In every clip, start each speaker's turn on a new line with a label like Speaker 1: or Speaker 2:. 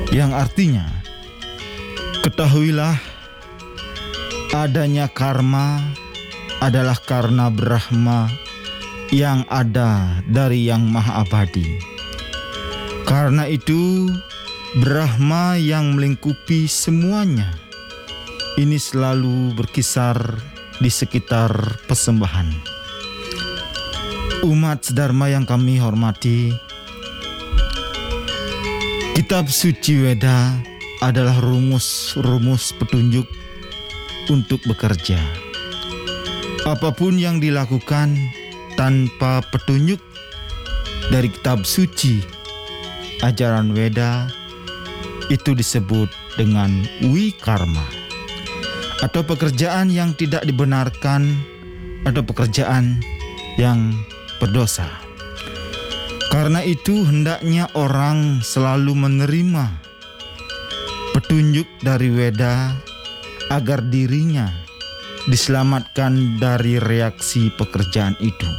Speaker 1: yang artinya, ketahuilah adanya karma adalah karena Brahma yang ada dari Yang Maha Abadi. Karena itu, Brahma yang melingkupi semuanya ini selalu berkisar di sekitar persembahan. Umat sedharma yang kami hormati, kitab suci Weda adalah rumus-rumus petunjuk untuk bekerja. Apapun yang dilakukan tanpa petunjuk dari kitab suci ajaran Weda itu disebut dengan wikarma, atau pekerjaan yang tidak dibenarkan atau pekerjaan yang berdosa. Karena itu hendaknya orang selalu menerima petunjuk dari Weda agar dirinya diselamatkan dari reaksi pekerjaan itu.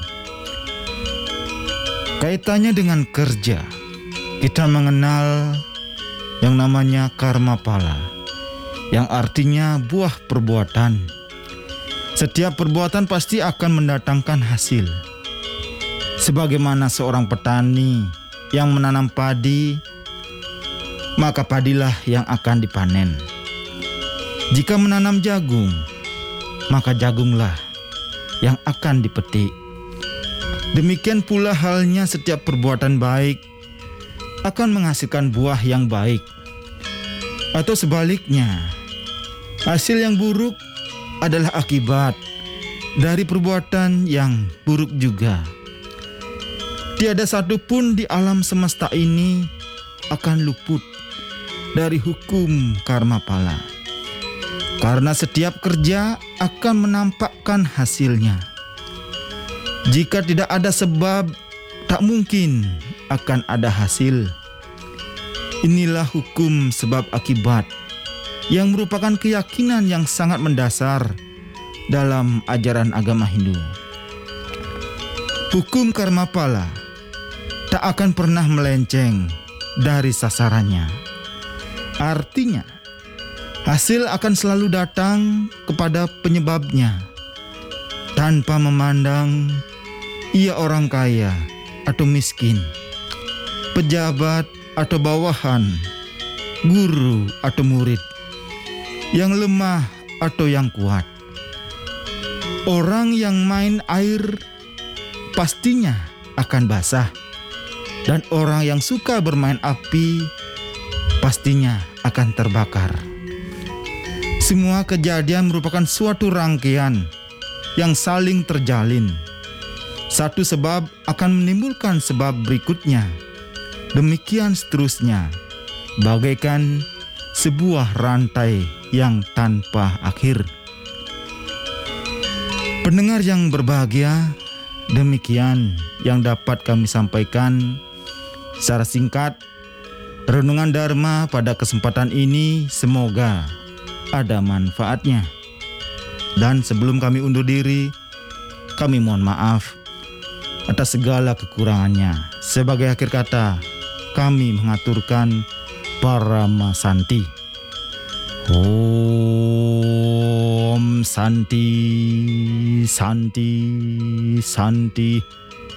Speaker 1: Kaitannya dengan kerja, kita mengenal yang namanya karma pala, yang artinya buah perbuatan. Setiap perbuatan pasti akan mendatangkan hasil. Sebagaimana seorang petani yang menanam padi, maka padilah yang akan dipanen. Jika menanam jagung, maka jagunglah yang akan dipetik. Demikian pula halnya setiap perbuatan baik akan menghasilkan buah yang baik. Atau sebaliknya, hasil yang buruk adalah akibat dari perbuatan yang buruk juga. Tiada satu pun di alam semesta ini akan luput dari hukum karma pala. Karena setiap kerja akan menampakkan hasilnya. Jika tidak ada sebab, tak mungkin akan ada hasil. Inilah hukum sebab akibat yang merupakan keyakinan yang sangat mendasar dalam ajaran agama Hindu. Hukum karma pala tak akan pernah melenceng dari sasarannya. Artinya, hasil akan selalu datang kepada penyebabnya, tanpa memandang ia orang kaya atau miskin, pejabat atau bawahan, guru atau murid, yang lemah atau yang kuat. Orang yang main air pastinya akan basah, dan orang yang suka bermain api pastinya akan terbakar. Semua kejadian merupakan suatu rangkaian yang saling terjalin. Satu sebab akan menimbulkan sebab berikutnya. Demikian seterusnya, bagaikan sebuah rantai yang tanpa akhir. Pendengar yang berbahagia, demikian yang dapat kami sampaikan secara singkat renungan Dharma pada kesempatan ini. Semoga ada manfaatnya. Dan sebelum kami undur diri, kami mohon maaf atas segala kekurangannya. Sebagai akhir kata, kami mengaturkan Parama Santi. Om Santi, Santi, Santi.